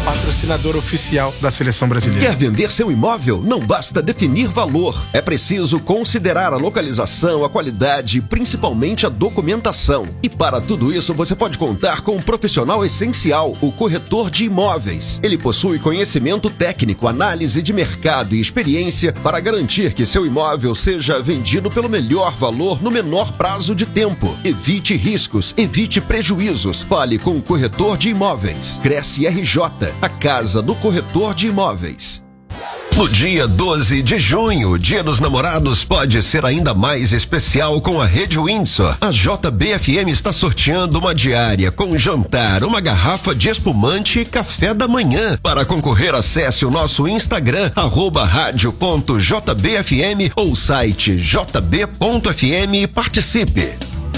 patrocinador oficial da Seleção Brasileira. Quer vender seu imóvel? Não basta definir valor. É preciso considerar a localização, a qualidade e principalmente a documentação. E para tudo isso, você pode contar com um profissional essencial, o corretor de imóveis. Ele possui conhecimento técnico, análise de mercado e experiência para garantir que seu imóvel seja vendido pelo melhor valor no menor prazo de tempo. Evite riscos, evite prejuízos. Fale com o corretor de imóveis. Cresce RJ, a casa do corretor de imóveis. No dia 12 de junho, Dia dos Namorados pode ser ainda mais especial com a Rede Windsor. A JBFM está sorteando uma diária com jantar, uma garrafa de espumante e café da manhã. Para concorrer, acesse o nosso Instagram, @radio.jbfm ou site jb.fm e participe.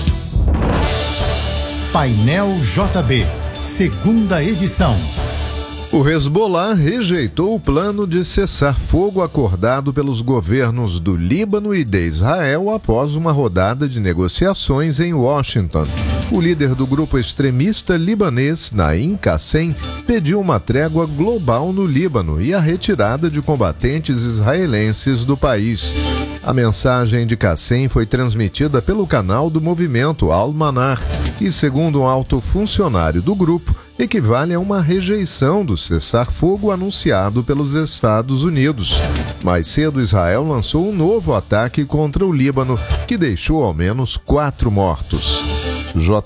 Painel JB, segunda edição. O Hezbollah rejeitou o plano de cessar fogo acordado pelos governos do Líbano e de Israel após uma rodada de negociações em Washington. O líder do grupo extremista libanês, Naim Qassem, pediu uma trégua global no Líbano e a retirada de combatentes israelenses do país. A mensagem de Qassem foi transmitida pelo canal do movimento Al-Manar e, segundo um alto funcionário do grupo, equivale a uma rejeição do cessar-fogo anunciado pelos Estados Unidos. Mais cedo, Israel lançou um novo ataque contra o Líbano, que deixou ao menos 4 mortos.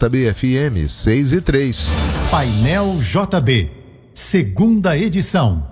JBFM 6 e 3. Painel JB, segunda edição.